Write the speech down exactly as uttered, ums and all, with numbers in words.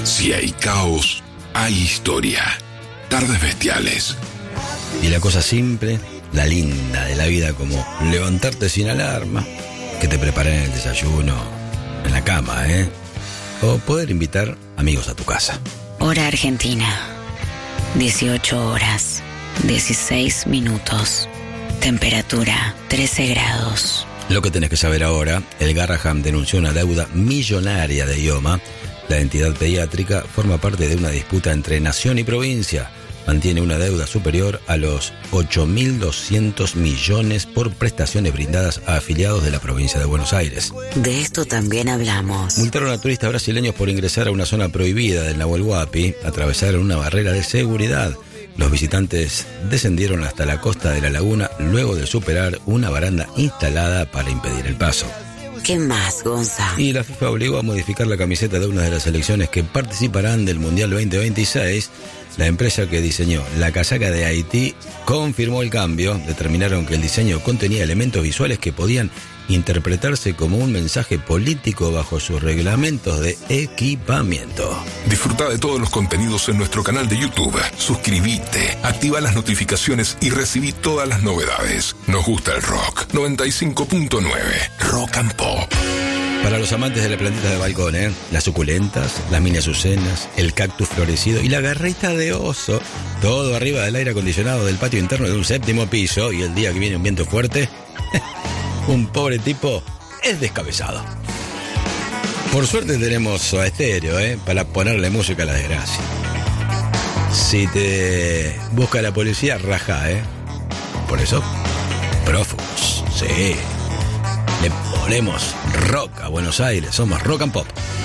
Si hay caos, hay historia. Tardes Bestiales. Y la cosa simple, la linda de la vida, como levantarte sin alarma, que te preparen el desayuno en la cama, ¿eh? O poder invitar amigos a tu casa. Hora Argentina. dieciocho horas, dieciséis minutos. Temperatura trece grados. Lo que tenés que saber ahora, el Garraham denunció una deuda millonaria de I O M A. La entidad pediátrica forma parte de una disputa entre nación y provincia. Mantiene una deuda superior a los ocho mil doscientos millones por prestaciones brindadas a afiliados de la provincia de Buenos Aires. De esto también hablamos. Multaron a turistas brasileños por ingresar a una zona prohibida del Nahuel Huapi. Atravesaron una barrera de seguridad. Los visitantes descendieron hasta la costa de la laguna luego de superar una baranda instalada para impedir el paso. ¿Qué más, Gonza? Y la FIFA obligó a modificar la camiseta de una de las selecciones que participarán del Mundial veinte veintiséis. La empresa que diseñó la casaca de Haití confirmó el cambio. Determinaron que el diseño contenía elementos visuales que podían interpretarse como un mensaje político bajo sus reglamentos de equipamiento. Disfruta de todos los contenidos en nuestro canal de YouTube. Suscríbete, activa las notificaciones y recibí todas las novedades. Nos gusta el rock. noventa y cinco punto nueve Rock and Pop. Para los amantes de las plantitas de balcón, ¿eh? Las suculentas, las mini azucenas, el cactus florecido y la garrita de oso. Todo arriba del aire acondicionado del patio interno de un séptimo piso. Y el día que viene un viento fuerte, un pobre tipo es descabezado. Por suerte tenemos Soda Stereo, ¿eh? Para ponerle música a la desgracia. Si te busca la policía, raja, ¿eh? Por eso, prófugos, sí. Le ponemos rock a Buenos Aires, somos Rock and Pop.